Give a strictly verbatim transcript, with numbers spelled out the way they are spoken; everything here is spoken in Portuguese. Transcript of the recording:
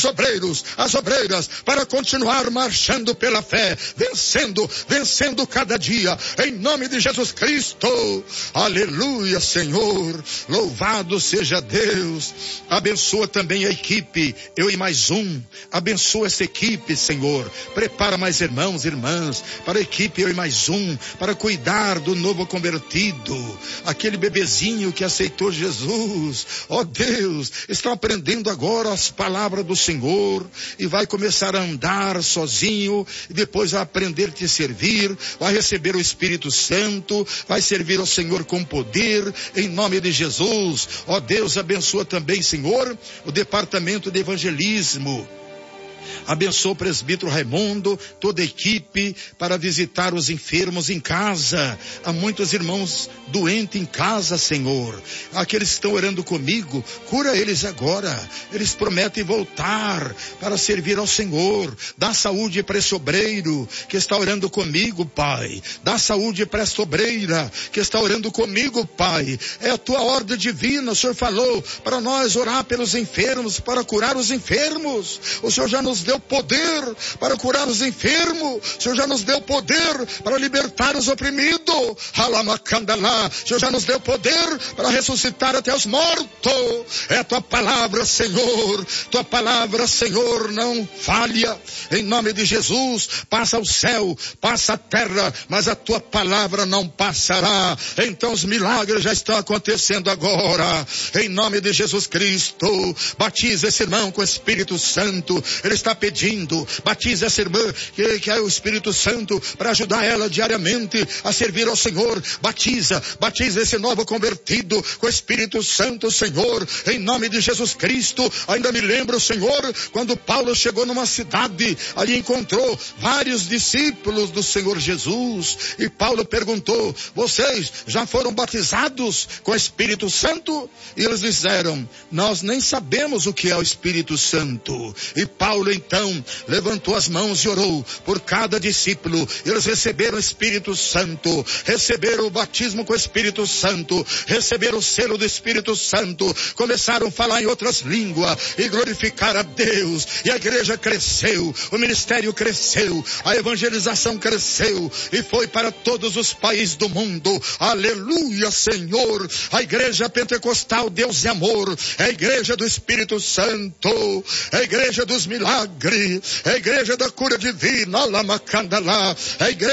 obreiros, as obreiras, para continuar marchando pela fé, vencendo, vencendo cada dia, em nome de Jesus Cristo. Aleluia, Senhor, louvado seja Deus. Abençoa também a equipe, eu e mais um, abençoa essa equipe, Senhor, prepara mais irmãos e irmãs, para a equipe eu e mais um, para cuidar do novo convertido, aquele bebezinho que aceitou Jesus, ó Deus, está aprendendo agora as palavras do Senhor, Senhor, e vai começar a andar sozinho, e depois vai aprender a te servir, vai receber o Espírito Santo, vai servir ao Senhor com poder, em nome de Jesus. Ó Deus, abençoa também, Senhor, o departamento de evangelismo. Abençoa o presbítero Raimundo, toda a equipe, para visitar os enfermos em casa. Há muitos irmãos doentes em casa, Senhor. Aqueles que estão orando comigo, cura eles agora. Eles prometem voltar para servir ao Senhor. Dá saúde para esse obreiro que está orando comigo, Pai. Dá saúde para essa obreira que está orando comigo, Pai. É a tua ordem divina. O Senhor falou para nós orar pelos enfermos, para curar os enfermos. O Senhor já nos deu poder para curar os enfermos. O Senhor já nos deu poder para libertar os oprimidos. Alamacandalá. O Senhor já nos deu poder para ressuscitar até os mortos. É a tua palavra, Senhor. Tua palavra, Senhor, não falha. Em nome de Jesus, passa o céu, passa a terra, mas a tua palavra não passará. Então os milagres já estão acontecendo agora. Em nome de Jesus Cristo, batiza esse irmão com o Espírito Santo. Ele está pedindo, batiza essa irmã que, que é o Espírito Santo para ajudar ela diariamente a servir ao Senhor. Batiza, batiza esse novo convertido com o Espírito Santo, Senhor, em nome de Jesus Cristo. Ainda me lembro, Senhor, quando Paulo chegou numa cidade, ali encontrou vários discípulos do Senhor Jesus, e Paulo perguntou: vocês já foram batizados com o Espírito Santo? E eles disseram: nós nem sabemos o que é o Espírito Santo. E Paulo então levantou as mãos e orou por cada discípulo. Eles receberam o Espírito Santo, receberam o batismo com o Espírito Santo, receberam o selo do Espírito Santo, começaram a falar em outras línguas e glorificar a Deus, e a igreja cresceu, o ministério cresceu, a evangelização cresceu e foi para todos os países do mundo. Aleluia, Senhor. A igreja pentecostal Deus é amor, é a igreja do Espírito Santo, é a igreja dos milagres, é a igreja da cura divina, Alamacandalá, é a igreja